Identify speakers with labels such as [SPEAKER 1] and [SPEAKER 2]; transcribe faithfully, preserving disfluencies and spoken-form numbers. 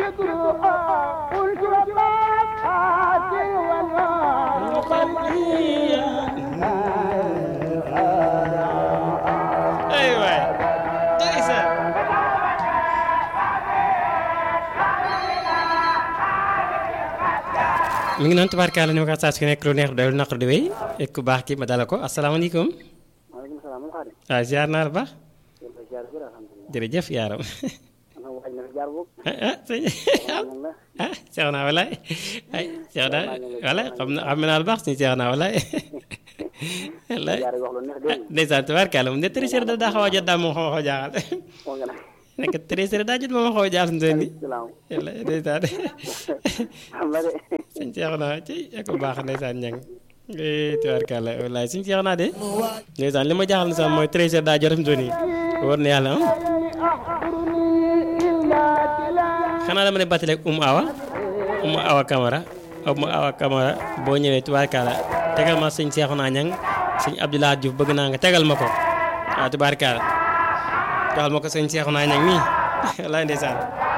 [SPEAKER 1] mi ngi noonu tubaarkalla ni ma ko saa su nekk lu neex doyul naqar di wéy ek ku baax ki ma dala ko asalaamaaleykum.
[SPEAKER 2] maaleykum salaam Xaadim.
[SPEAKER 1] waaw ziar naa la baax. jërëjëf yaaram. ah sëñ ah seex naa walaay ay seex naa walaay xam na xam naa lu baax suñu seex naa walaay. walaay ndeysaan tubaarkalla moom ne trésor da daa xaw a jot daal moom xaw a jaaxal. nekk trésor daa jot moom xaw a jaaxal suñu nii. walaay ndeysaan. suñu seex naa ci ko baax ndeysaan ñang tubaarkalla walaay suñu seex naa de. ndeysaan li ma jaaxal sax mooy trésor daa jot suñu nii wóor na yàlla xanaa dama ne battale ak Umu Awa Umu Awa Camara Umu Awa Camara boo ñëwee tubaarkalla tegal ma sëñ Seexuna Ñang sëñ Abdoulaye Diouf bëgg naa nga tegal ma ko waaw tubaarkalla tegal ma ko sëñ Seexuna Ñang mii wallaay ndeysaan